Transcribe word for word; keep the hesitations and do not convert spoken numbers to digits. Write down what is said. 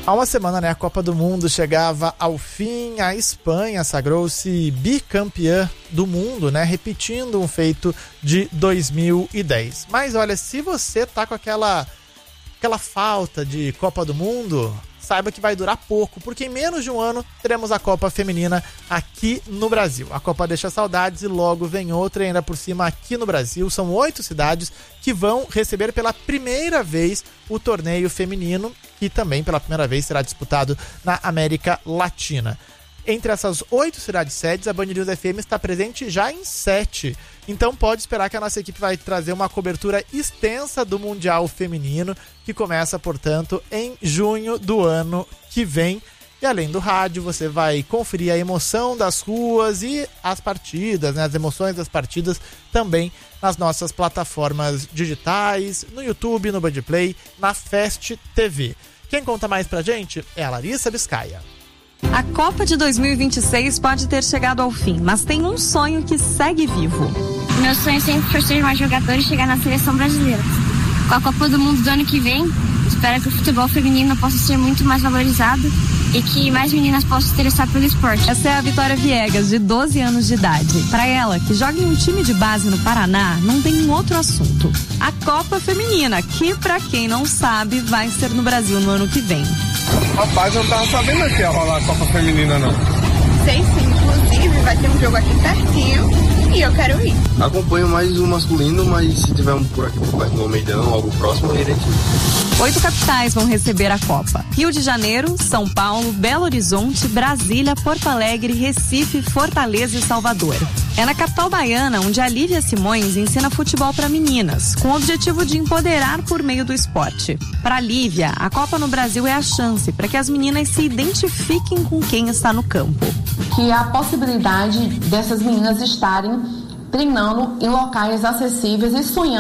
Há uma semana, né, a Copa do Mundo chegava ao fim, a Espanha sagrou-se bicampeã do mundo, né, repetindo um feito de dois mil e dez. Mas olha, se você tá com aquela, aquela falta de Copa do Mundo, saiba que vai durar pouco, porque em menos de um ano teremos a Copa Feminina aqui no Brasil. A Copa deixa saudades e logo vem outra, e ainda por cima aqui no Brasil. São oito cidades que vão receber pela primeira vez o torneio feminino, que também pela primeira vez será disputado na América Latina. Entre essas oito cidades sedes, a Band News F M está presente já em sete. Então pode esperar que a nossa equipe vai trazer uma cobertura extensa do Mundial Feminino, que começa, portanto, em junho do ano que vem. E além do rádio, você vai conferir a emoção das ruas e as partidas, né, as emoções das partidas também nas nossas plataformas digitais, no YouTube, no Band Play, na Fest T V. Quem conta mais pra gente é a Larissa Biscaia. A Copa de dois mil e vinte e seis pode ter chegado ao fim, mas tem um sonho que segue vivo. Meu sonho sempre foi ser mais jogador e chegar na seleção brasileira. Com a Copa do Mundo do ano que vem, espero que o futebol feminino possa ser muito mais valorizado e que mais meninas possam se interessar pelo esporte. Essa é a Vitória Viegas, de doze anos de idade. Para ela, que joga em um time de base no Paraná, não tem um outro assunto. A Copa Feminina, que pra quem não sabe, vai ser no Brasil no ano que vem. Rapaz, eu não tava sabendo que ia rolar a Copa Feminina, não. Sei sim, inclusive vai ter um jogo aqui pertinho e eu quero ir. Acompanho mais o masculino, mas se tiver um por aqui por perto no Almeidão, algo próximo, eu irei sim. Oito capitais vão receber a Copa: Rio de Janeiro, São Paulo, Belo Horizonte, Brasília, Porto Alegre, Recife, Fortaleza e Salvador. É na capital baiana onde a Lívia Simões ensina futebol para meninas, com o objetivo de empoderar por meio do esporte. Para Lívia, a Copa no Brasil é a chance para que as meninas se identifiquem com quem está no campo. Que há a possibilidade dessas meninas estarem treinando em locais acessíveis e sonhando